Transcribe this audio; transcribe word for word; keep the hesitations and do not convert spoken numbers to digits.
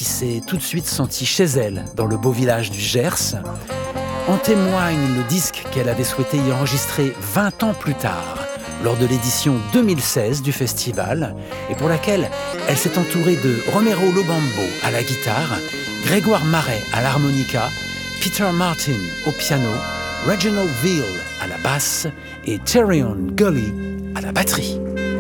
qui s'est tout de suite sentie chez elle dans le beau village du Gers. En témoigne le disque qu'elle avait souhaité y enregistrer vingt ans plus tard, lors de l'édition deux mille seize du festival, et pour laquelle elle s'est entourée de Romero Lobambo à la guitare, Grégoire Maret à l'harmonica, Peter Martin au piano, Reginald Veal à la basse et Terrion Gully à la batterie.